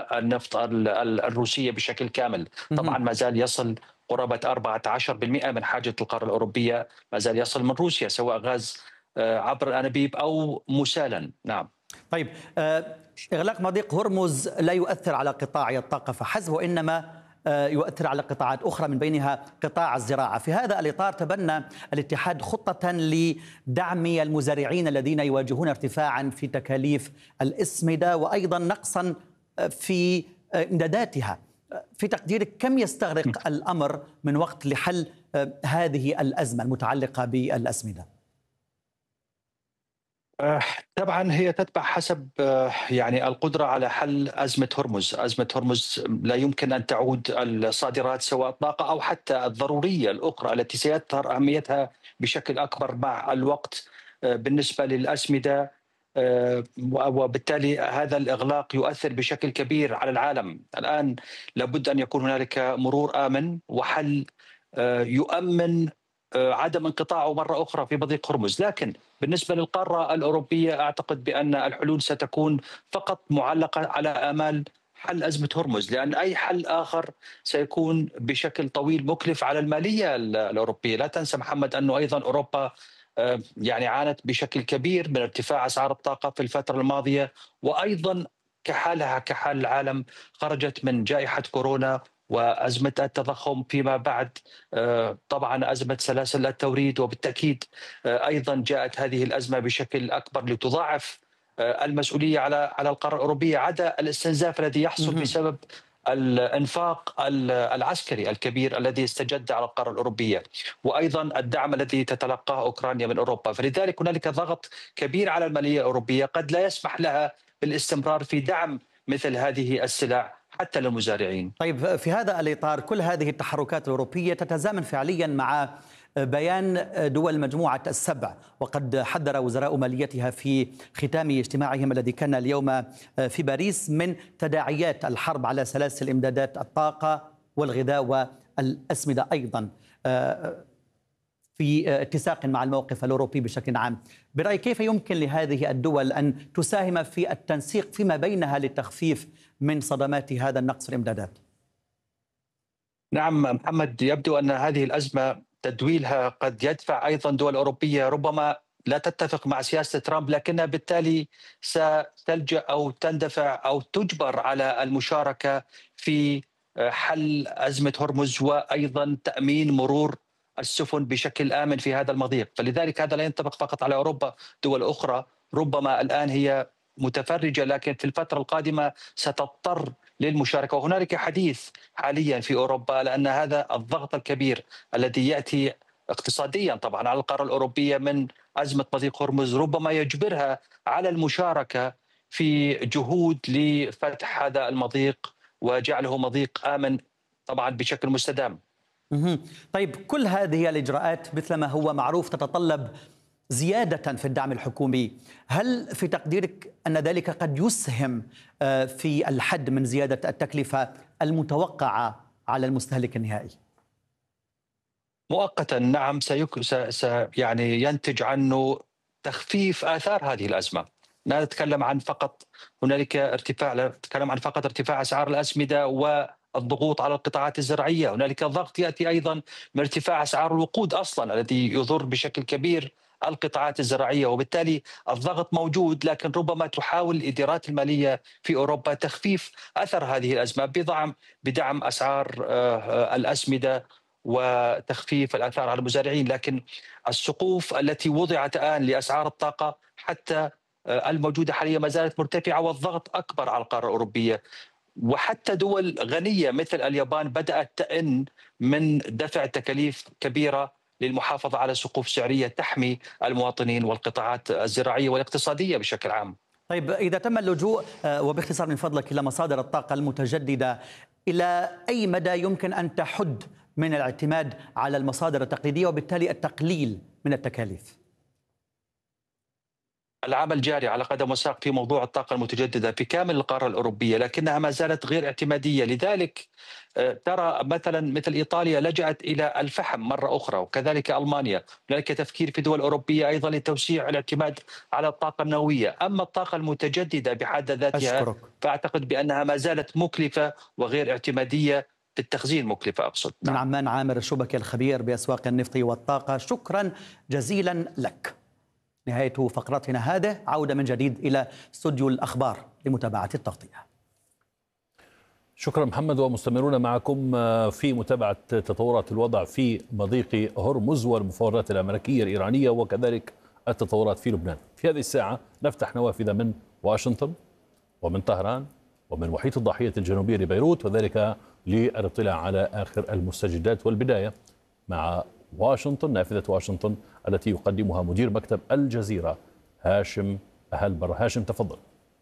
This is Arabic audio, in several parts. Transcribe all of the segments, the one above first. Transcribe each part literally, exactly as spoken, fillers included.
النفط ال- ال- الروسية بشكل كامل. طبعا مهم. ما زال يصل قرابة أربعة عشر بالمئة من حاجة القارة الأوروبية، ما زال يصل من روسيا، سواء غاز آه، عبر الأنابيب أو مسالا. نعم. طيب، آه، إغلاق مضيق هرمز لا يؤثر على قطاع الطاقة فحسب، وإنما آه، يؤثر على قطاعات أخرى من بينها قطاع الزراعة. في هذا الإطار تبنى الاتحاد خطة لدعم المزارعين الذين يواجهون ارتفاعا في تكاليف الأسمدة وأيضا نقصا آه، في آه، إمداداتها. آه، في تقديرك كم يستغرق الأمر من وقت لحل آه، هذه الأزمة المتعلقة بالأسمدة؟ آه، طبعا هي تتبع حسب آه، يعني القدرة على حل أزمة هرمز. أزمة هرمز لا يمكن أن تعود الصادرات سواء الطاقة أو حتى الضرورية الأخرى التي سيظهر أهميتها بشكل أكبر مع الوقت آه، بالنسبة للأسمدة. آه، وبالتالي هذا الإغلاق يؤثر بشكل كبير على العالم. الآن لابد أن يكون هنالك مرور آمن وحل آه، يؤمن آه، عدم انقطاعه مرة أخرى في مضيق هرمز. لكن بالنسبة للقارة الأوروبية أعتقد بأن الحلول ستكون فقط معلقة على آمال حل أزمة هرمز، لأن أي حل آخر سيكون بشكل طويل مكلف على المالية الأوروبية. لا تنسى محمد أنه أيضا أوروبا آه، يعني عانت بشكل كبير من ارتفاع أسعار الطاقة في الفترة الماضية، وأيضا كحالها كحال العالم خرجت من جائحة كورونا وأزمة التضخم فيما بعد، آه، طبعا أزمة سلاسل التوريد، وبالتأكيد آه، أيضا جاءت هذه الأزمة بشكل أكبر لتضاعف آه، المسؤولية على على القارة الأوروبية، عدا الاستنزاف الذي يحصل مهم. بسبب الانفاق العسكري الكبير الذي استجد على القاره الاوروبيه، وايضا الدعم الذي تتلقاه اوكرانيا من اوروبا. فلذلك هنالك ضغط كبير على الماليه الاوروبيه قد لا يسمح لها بالاستمرار في دعم مثل هذه السلع حتى للمزارعين. طيب، في هذا الإطار كل هذه التحركات الأوروبية تتزامن فعليا مع بيان دول مجموعة السبع، وقد حذر وزراء ماليتها في ختام اجتماعهم الذي كان اليوم في باريس من تداعيات الحرب على سلاسل إمدادات الطاقة والغذاء والأسمدة أيضا، في اتساق مع الموقف الأوروبي بشكل عام. برأيك كيف يمكن لهذه الدول أن تساهم في التنسيق فيما بينها للتخفيف من صدمات هذا النقص في الإمدادات؟ نعم محمد، يبدو أن هذه الأزمة تدويلها قد يدفع أيضا دول أوروبية ربما لا تتفق مع سياسة ترامب، لكنها بالتالي ستلجأ أو تندفع أو تجبر على المشاركة في حل أزمة هرمز، وأيضا تأمين مرور السفن بشكل آمن في هذا المضيق. فلذلك هذا لا ينطبق فقط على أوروبا، دول أخرى ربما الآن هي متفرجة لكن في الفترة القادمة ستضطر للمشاركة. وهنالك حديث حاليا في أوروبا لأن هذا الضغط الكبير الذي يأتي اقتصاديا طبعا على القارة الأوروبية من أزمة مضيق هرمز ربما يجبرها على المشاركة في جهود لفتح هذا المضيق وجعله مضيق آمن طبعا بشكل مستدام. مهم. طيب، كل هذه الإجراءات مثلما هو معروف تتطلب زيادة في الدعم الحكومي. هل في تقديرك أن ذلك قد يسهم آه، في الحد من زيادة التكلفة المتوقعة على المستهلك النهائي؟ مؤقتا نعم، سيك... س... س... يعني ينتج عنه تخفيف آثار هذه الأزمة. لا نتكلم عن فقط هنالك ارتفاع، لا نتكلم عن فقط ارتفاع أسعار الأسمدة والضغوط على القطاعات الزراعية، هنالك ضغط يأتي أيضا من ارتفاع أسعار الوقود أصلا الذي يضر بشكل كبير القطاعات الزراعية. وبالتالي الضغط موجود، لكن ربما تحاول الإدارات المالية في أوروبا تخفيف أثر هذه الأزمة بدعم بدعم أسعار آه، آه، الأسمدة وتخفيف الآثار على المزارعين. لكن السقوف التي وضعت الآن لأسعار الطاقة حتى آه، الموجودة حاليا ما زالت مرتفعة، والضغط أكبر على القارة الأوروبية. وحتى دول غنية مثل اليابان بدأت تئن من دفع تكاليف كبيرة للمحافظة على سقوف سعرية تحمي المواطنين والقطاعات الزراعية والاقتصادية بشكل عام. طيب، إذا تم اللجوء آه، وباختصار من فضلك إلى مصادر الطاقة المتجددة، إلى أي مدى يمكن أن تحد من الاعتماد على المصادر التقليدية وبالتالي التقليل من التكاليف؟ العمل جاري على قدم وساق في موضوع الطاقة المتجددة في كامل القارة الأوروبية، لكنها ما زالت غير اعتمادية. لذلك آه، ترى مثلا مثل إيطاليا لجأت إلى الفحم مرة أخرى، وكذلك ألمانيا. هناك تفكير في دول أوروبية أيضا لتوسيع الاعتماد على الطاقة النووية. أما الطاقة المتجددة بحد ذاتها أشكرك. فأعتقد بأنها ما زالت مكلفة وغير اعتمادية في التخزين، مكلفة أقصد. من نعم. عمان عامر الشبكي الخبير بأسواق النفط والطاقة، شكرا جزيلا لك. نهاية فقرتنا هذه، عودة من جديد إلى استوديو الأخبار لمتابعة التغطية. شكرا محمد، ومستمرون معكم في متابعة تطورات الوضع في مضيق هرمز والمفاوضات الأمريكية الإيرانية وكذلك التطورات في لبنان. في هذه الساعة نفتح نوافذ من واشنطن ومن طهران ومن محيط الضاحية الجنوبية لبيروت، وذلك للاطلاع على آخر المستجدات. والبداية مع واشنطن، نافذة واشنطن التي يقدمها مدير مكتب الجزيرة هاشم أهلبر. هاشم تفضل.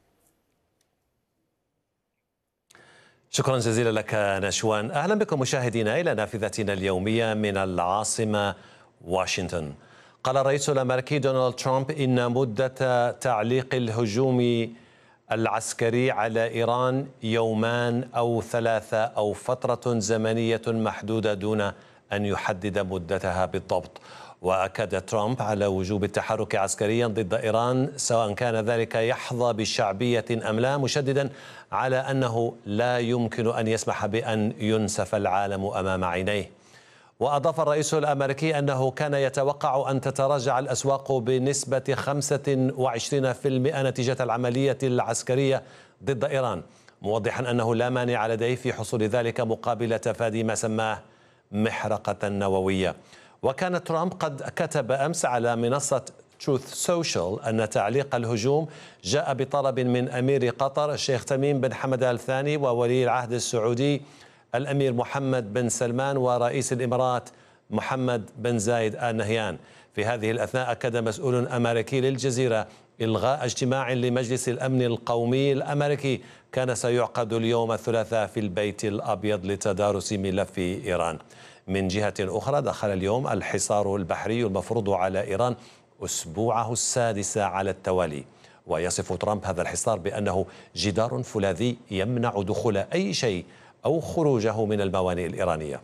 شكرا جزيلا لك نشوان. أهلا بكم مشاهدينا إلى نافذتنا اليومية من العاصمة واشنطن. قال الرئيس الأمريكي دونالد ترامب إن مدة تعليق الهجوم العسكري على إيران يومان أو ثلاثة أو فترة زمنية محدودة دون أن يحدد مدتها بالضبط. وأكد ترامب على وجوب التحرك عسكريا ضد إيران سواء كان ذلك يحظى بشعبية أم لا، مشددا على أنه لا يمكن أن يسمح بأن ينسف العالم أمام عينيه. وأضاف الرئيس الأمريكي أنه كان يتوقع أن تتراجع الأسواق بنسبة خمسة وعشرين بالمئة نتيجة العملية العسكرية ضد إيران، موضحا أنه لا مانع لديه في حصول ذلك مقابل تفادي ما سماه محرقة نووية. وكان ترامب قد كتب أمس على منصة تروث سوشيال أن تعليق الهجوم جاء بطلب من أمير قطر الشيخ تميم بن حمد آل ثاني وولي العهد السعودي الأمير محمد بن سلمان ورئيس الإمارات محمد بن زايد آل نهيان. في هذه الأثناء أكد مسؤول أمريكي للجزيرة إلغاء اجتماع لمجلس الأمن القومي الأمريكي كان سيعقد اليوم الثلاثاء في البيت الأبيض لتدارس ملف إيران. من جهة أخرى، دخل اليوم الحصار البحري المفروض على إيران أسبوعه السادس على التوالي. ويصف ترامب هذا الحصار بأنه جدار فولاذي يمنع دخول أي شيء أو خروجه من الموانئ الإيرانية.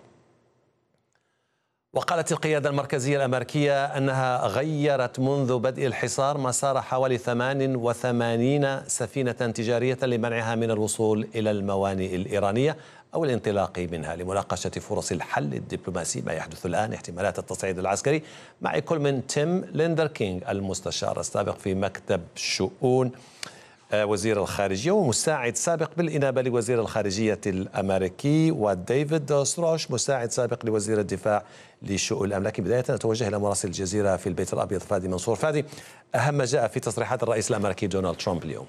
وقالت القيادة المركزية الأمريكية أنها غيرت منذ بدء الحصار مسار حوالي ثمان وثمانين سفينة تجارية لمنعها من الوصول إلى الموانئ الإيرانية أو الانطلاق منها لمناقشة فرص الحل الدبلوماسي. ما يحدث الآن احتمالات التصعيد العسكري، معي كل من تيم ليندر كينغ المستشار السابق في مكتب شؤون وزير الخارجية ومساعد سابق بالإنابة لوزير الخارجية الأمريكي، وديفيد ستروش مساعد سابق لوزير الدفاع لشؤون الأملاك. بداية نتوجه إلى مراسل الجزيرة في البيت الأبيض فادي منصور. فادي، أهم ما جاء في تصريحات الرئيس الأمريكي دونالد ترامب اليوم؟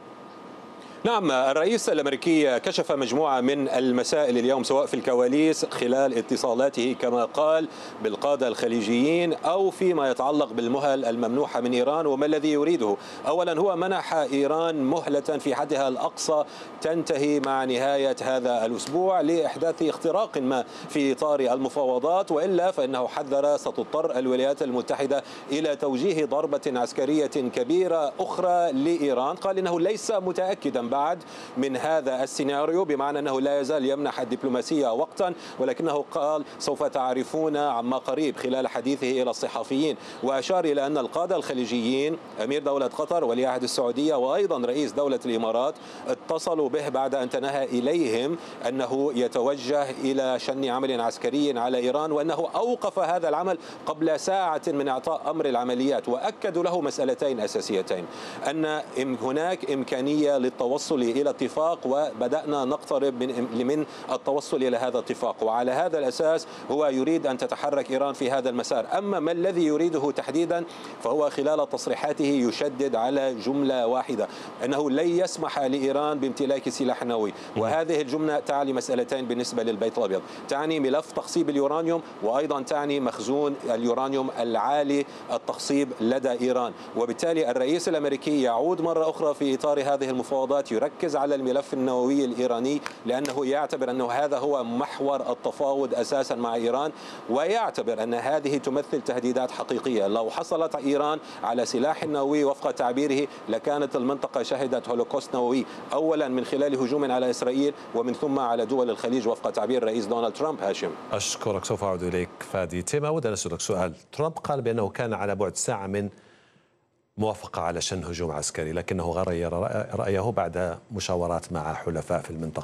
نعم، الرئيس الأمريكي كشف مجموعة من المسائل اليوم سواء في الكواليس خلال اتصالاته كما قال بالقادة الخليجيين أو فيما يتعلق بالمهل الممنوحة من إيران وما الذي يريده. أولا هو منح إيران مهلة في حدها الأقصى تنتهي مع نهاية هذا الأسبوع لإحداث اختراق ما في إطار المفاوضات، وإلا فإنه حذر ستضطر الولايات المتحدة إلى توجيه ضربة عسكرية كبيرة أخرى لإيران. قال إنه ليس متأكدا بعد من هذا السيناريو، بمعنى أنه لا يزال يمنح الدبلوماسية وقتا، ولكنه قال سوف تعرفون عما قريب خلال حديثه إلى الصحفيين. وأشار إلى أن القادة الخليجيين أمير دولة قطر ولي عهد السعودية وأيضا رئيس دولة الإمارات اتصلوا به بعد أن تنهى إليهم أنه يتوجه إلى شن عمل عسكري على إيران، وأنه أوقف هذا العمل قبل ساعة من إعطاء أمر العمليات. وأكدوا له مسألتين أساسيتين: أن هناك إمكانية للتوصل إلى اتفاق وبدأنا نقترب من من التوصل إلى هذا الاتفاق، وعلى هذا الأساس هو يريد أن تتحرك إيران في هذا المسار. أما ما الذي يريده تحديدا فهو خلال تصريحاته يشدد على جملة واحدة: أنه لن يسمح لإيران بامتلاك سلاح نووي. وهذه الجملة تعني مسألتين بالنسبة للبيت الأبيض: تعني ملف تخصيب اليورانيوم، وأيضا تعني مخزون اليورانيوم العالي التخصيب لدى إيران. وبالتالي الرئيس الأمريكي يعود مرة أخرى في إطار هذه المفاوضات المؤتمرات يركز على الملف النووي الإيراني، لأنه يعتبر أنه هذا هو محور التفاوض أساسا مع إيران، ويعتبر أن هذه تمثل تهديدات حقيقية. لو حصلت إيران على سلاح نووي وفق تعبيره لكانت المنطقة شهدت هولوكوست نووي، أولا من خلال هجوم على إسرائيل ومن ثم على دول الخليج وفق تعبير الرئيس دونالد ترامب. هاشم، أشكرك. سوف أعود إليك فادي تيما. أود أن أسألك سؤال. ترامب قال بأنه كان على بعد ساعة من موافقة على شن هجوم عسكري، لكنه غير رأيه بعد مشاورات مع حلفاء في المنطقة.